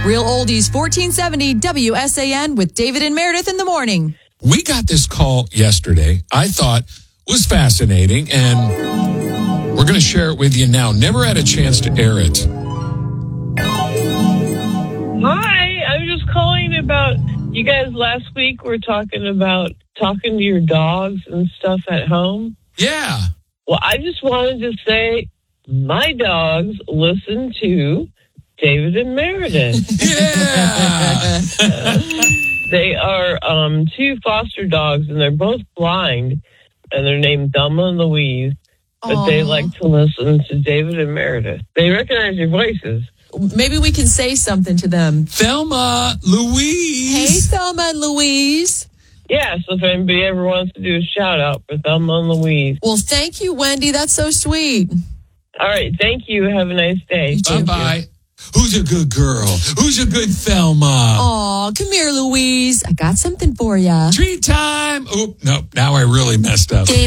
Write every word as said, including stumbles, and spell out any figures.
Real Oldies fourteen seventy W S A N with David and Meredith in the morning. We got this call yesterday. I thought was fascinating, and we're going to share it with you now. Never had a chance to air it. Hi, I'm just calling about, you guys last week were talking about talking to your dogs and stuff at home. Yeah. Well, I just wanted to say my dogs listen to David and Meredith. Yeah. They are um, two foster dogs, and they're both blind, and they're named Thelma and Louise, but Aww. they like to listen to David and Meredith. They recognize your voices. Maybe we can say something to them. Thelma, Louise. Hey, Thelma and Louise. Yeah, so if anybody ever wants to do a shout-out for Thelma and Louise. Well, thank you, Wendy. That's so sweet. All right, thank you. Have a nice day. Bye-bye. Who's a good girl? Who's a good Thelma? Aw, come here, Louise. I got something for you. Treat time. Oh, no, now I really messed up.